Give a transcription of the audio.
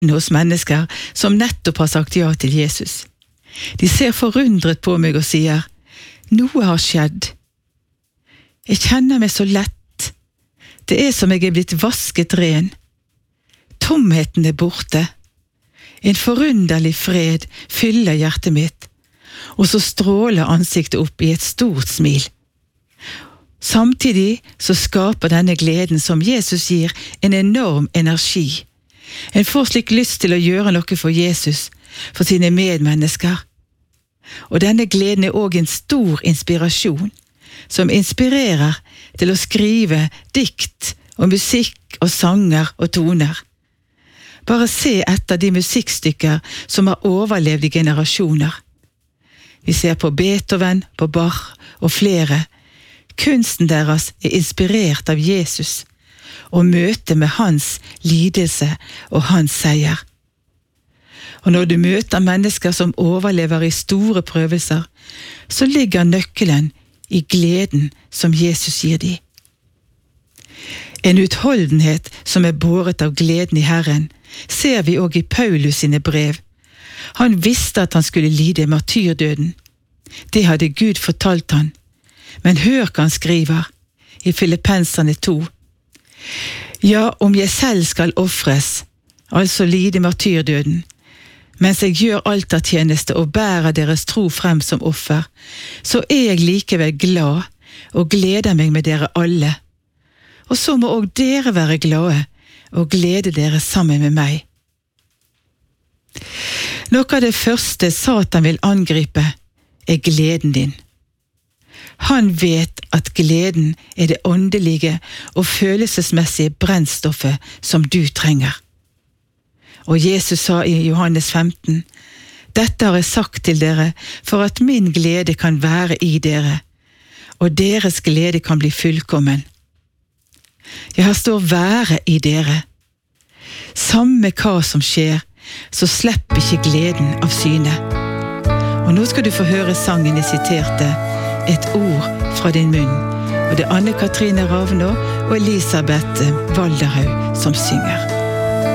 hos mennesker som nettopp har sagt ja til Jesus. De ser forundret på meg og sier, «Noe har skjedd. Jeg kjenner meg så lett. Det som jeg blitt vasket ren. Tomheten borte. En forunderlig fred fyller hjertet mitt, og så stråler ansiktet opp i et stort smil. Samtidig så skaper denne gleden som Jesus gir en enorm energi. En får slik lyst til å gjøre noe for Jesus, for sine medmennesker. Og denne gleden også en stor inspirasjon, som inspirerer til å skrive dikt og musikk og sanger og toner. Bare se etter de musikkstykker som har overlevd i generasjoner. Vi ser på Beethoven, på Bach og flere. Kunsten deres inspirert av Jesus, og møtet med hans lidelse og hans seier. Og når du møter mennesker som overlever i store prøvelser, så ligger nøkkelen i gleden som Jesus gir dem. En utholdenhet som båret av gleden i Herren, ser vi også i Paulus sine brev. Han visste at han skulle lide martyrdøden. Det hadde Gud fortalt han. Men hør hva han skriver i Filippenserne 2. Ja, om jeg selv skal offres, altså lide martyrdøden, mens jeg gjør altertjeneste og bærer deres tro frem som offer, så jeg likevel glad og gleder meg med dere alle. Og så må også dere være glade og glede dere sammen med meg. Noe av det første Satan vil angripe gleden din. Han vet at gleden det åndelige og følelsesmessige brennstoffet som du trenger. Og Jesus sa i Johannes 15, «Dette har jeg sagt til dere, for at min glede kan være i dere, og deres glede kan bli fullkommen. Jeg har står være i dere. Samme hva som skjer, så slipper ikke gleden av syne.» Og nå skal du få høre sangen jeg siterte, «Et ord fra din munn», og det Anne Katrine Ravnå og Elisabeth Valderhaug som synger.